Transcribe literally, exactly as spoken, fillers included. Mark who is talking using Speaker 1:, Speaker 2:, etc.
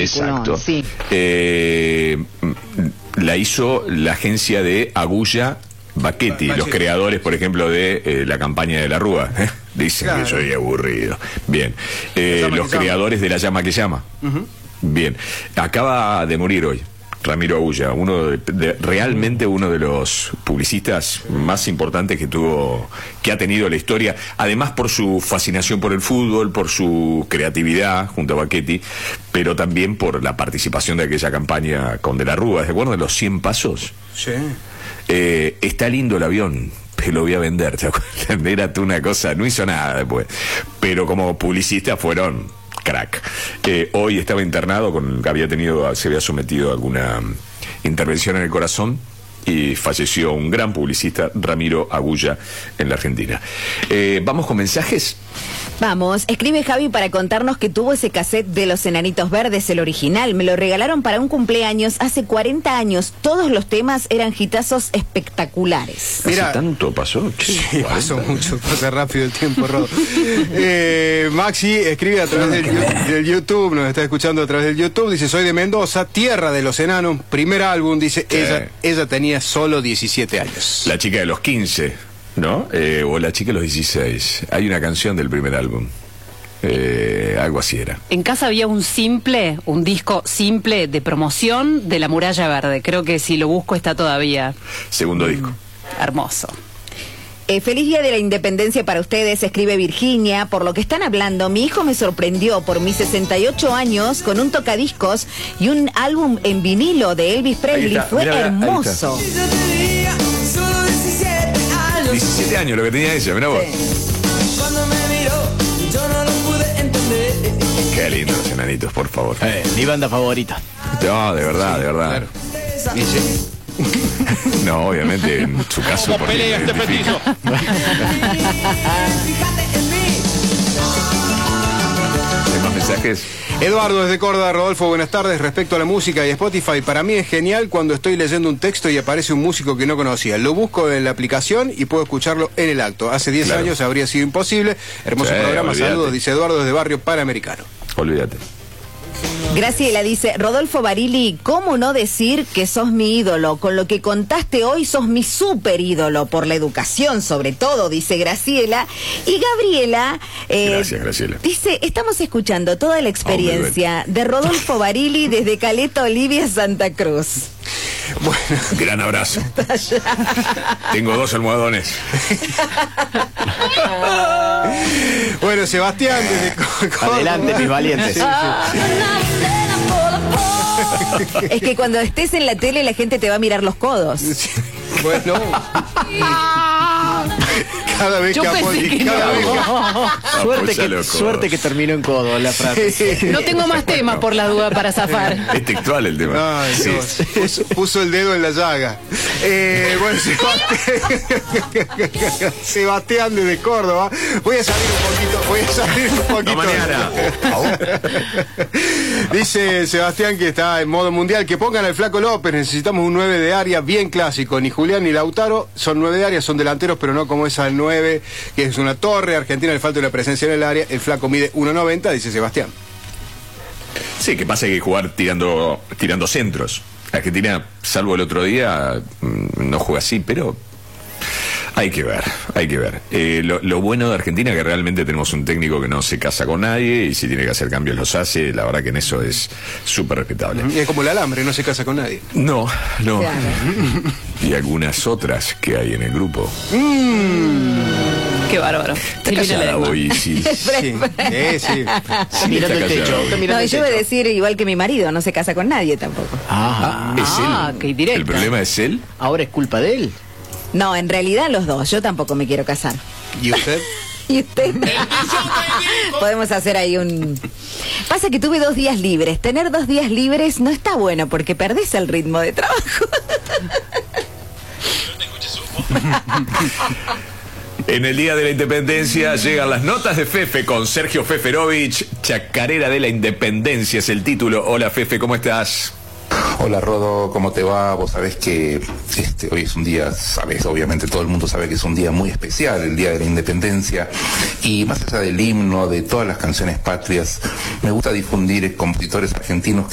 Speaker 1: Exacto.
Speaker 2: Sí.
Speaker 1: Eh, la hizo la agencia de Agulla Bacchetti, los creadores, por ejemplo, de eh, la campaña de la Rúa. ¿eh? Dicen claro. que soy aburrido. Bien. Eh, los creadores llama. de La Llama que Llama. Uh-huh. Bien. Acaba de morir hoy Ramiro Agulla, uno de, de, realmente uno de los publicistas más importantes que tuvo, que ha tenido la historia, además por su fascinación por el fútbol, por su creatividad junto a Bacchetti, pero también por la participación de aquella campaña con De la Rúa. ¿Se acuerdan de los cien pasos?
Speaker 3: Sí.
Speaker 1: Eh, está lindo el avión, pero lo voy a vender, ¿te acuerdas? Era una cosa, no hizo nada después, pero como publicista fueron crack. Eh, hoy estaba internado, con, había tenido, se había sometido a alguna intervención en el corazón y falleció un gran publicista, Ramiro Agulla, en la Argentina. Eh, ¿Vamos con mensajes?
Speaker 2: Vamos, escribe Javi para contarnos que tuvo ese cassette de Los Enanitos Verdes, el original. Me lo regalaron para un cumpleaños hace cuarenta años. Todos los temas eran hitazos espectaculares.
Speaker 1: Mira, ¿hace tanto pasó?
Speaker 3: Sí, pasó mucho, pasa rápido el tiempo, Rodo. eh, Maxi escribe a través del, del YouTube, nos está escuchando a través del YouTube, dice: soy de Mendoza, tierra de los enanos, primer álbum, dice, sí. ella, ella tenía solo diecisiete años.
Speaker 1: La chica de los quince, ¿no? Eh, o la chica de los dieciséis. Hay una canción del primer álbum. Eh, algo así era.
Speaker 4: En casa había un simple, un disco simple de promoción de La Muralla Verde. Creo que si lo busco está todavía.
Speaker 1: Segundo mm, disco.
Speaker 4: Hermoso.
Speaker 2: Eh, feliz día de la independencia para ustedes, escribe Virginia. Por lo que están hablando, mi hijo me sorprendió por mis sesenta y ocho años con un tocadiscos y un álbum en vinilo de Elvis Presley. Fue mirá, hermoso.
Speaker 1: diecisiete años lo que tenía ella, mirá vos. Sí. Cuando me miró, yo no lo pude entender. Qué lindo Los Enanitos, por favor.
Speaker 5: Eh, mi banda favorita.
Speaker 1: No, de verdad,
Speaker 3: sí,
Speaker 1: de verdad.
Speaker 3: Claro. ¿Y sí?
Speaker 1: No, obviamente, en su caso.
Speaker 5: ¿Cómo pelea este petizo?
Speaker 1: ¿Hay más mensajes?
Speaker 3: Eduardo desde Córdoba. Rodolfo, buenas tardes. Respecto a la música y Spotify, para mí es genial cuando estoy leyendo un texto y aparece un músico que no conocía. Lo busco en la aplicación y puedo escucharlo en el acto. Hace diez claro. años habría sido imposible. Hermoso sí, programa, olvídate. Saludos, dice Eduardo desde Barrio Panamericano.
Speaker 1: Olvídate.
Speaker 2: Graciela dice: Rodolfo Barili, ¿cómo no decir que sos mi ídolo? Con lo que contaste hoy sos mi super ídolo, por la educación sobre todo, dice Graciela. Y Gabriela
Speaker 1: eh, Gracias, Graciela.
Speaker 2: dice: estamos escuchando toda la experiencia oh, de Rodolfo Barili desde Caleta Olivia, Santa Cruz.
Speaker 1: Bueno, gran abrazo. Tengo dos almohadones.
Speaker 3: Bueno, Sebastián desde Córdoba.
Speaker 5: Adelante, mis valientes. Sí, sí.
Speaker 2: Es que cuando estés en la tele la gente te va a mirar los codos.
Speaker 3: Bueno. Cada vez
Speaker 4: Yo
Speaker 3: que apoyo, cada vez
Speaker 5: que... suerte, que, suerte que terminó en codo la frase.
Speaker 4: No tengo más temas por la duda para zafar.
Speaker 1: Es textual el tema.
Speaker 3: Ay, sí. Dios. Puso, puso el dedo en la llaga. Eh, bueno, Sebastián, Sebastián desde Córdoba. Voy a salir un poquito, voy a salir un poquito.
Speaker 1: No, mañana.
Speaker 3: Dice Sebastián que está en modo mundial, que pongan al Flaco López, necesitamos un nueve de área bien clásico. Ni Julián ni Lautaro son nueve de área, son delanteros, pero no como esa nueve, que es una torre. A Argentina le falta una presencia en el área. El Flaco mide uno noventa, dice Sebastián.
Speaker 1: Sí, que pasa que jugar tirando tirando centros. Argentina, salvo el otro día, no juega así, pero hay que ver, hay que ver. Eh, lo, lo bueno de Argentina es que realmente tenemos un técnico que no se casa con nadie y si tiene que hacer cambios los hace. La verdad que en eso es súper respetable.
Speaker 3: Y es como el alambre, no se casa con nadie.
Speaker 1: No, no. Claro. Y algunas otras que hay en el grupo.
Speaker 3: Mm.
Speaker 4: Qué bárbaro.
Speaker 1: Está callada hoy, sí.
Speaker 3: Sí, sí, sí.
Speaker 5: sí mirando el techo.
Speaker 2: No, yo voy a decir igual que mi marido, no se casa con nadie tampoco.
Speaker 5: Ah,
Speaker 1: ¿es él?
Speaker 4: Ah, qué directo.
Speaker 1: ¿El problema es él?
Speaker 5: Ahora es culpa de él.
Speaker 2: No, en realidad los dos. Yo tampoco me quiero casar.
Speaker 3: ¿Y usted?
Speaker 2: ¿Y usted? Podemos hacer ahí un... Pasa que tuve dos días libres. Tener dos días libres no está bueno porque perdés el ritmo de trabajo.
Speaker 1: En el Día de la Independencia llegan las notas de Fefe con Sergio Feferovich. Chacarera de la Independencia es el título. Hola Fefe, ¿cómo estás?
Speaker 6: Hola Rodo, ¿cómo te va? Vos sabés que este, hoy es un día, sabés, obviamente todo el mundo sabe que es un día muy especial, el Día de la Independencia, y más allá del himno, de todas las canciones patrias, me gusta difundir compositores argentinos